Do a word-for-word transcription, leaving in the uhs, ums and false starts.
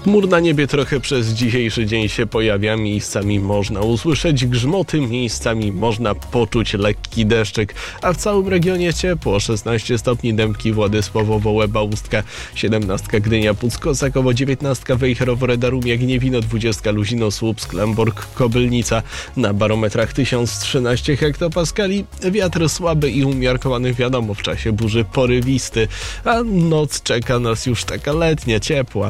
Chmur na niebie trochę przez dzisiejszy dzień się pojawia, miejscami można usłyszeć grzmoty, miejscami można poczuć lekki deszczyk, a w całym regionie ciepło, szesnaście stopni Dębki, Władysławowo, Łeba, Ustka, siedemnaście Gdynia, Puck, Kosakowo, dziewiętnaście Wejherowo, Radar-Rumie, Gniewino, dwadzieścia Luzino, Słupsk, Lemborg, Kobylnica, na barometrach tysiąc trzynaście hektopaskali, wiatr słaby i umiarkowany, wiadomo, w czasie burzy porywisty, a noc czeka nas już taka letnia, ciepła.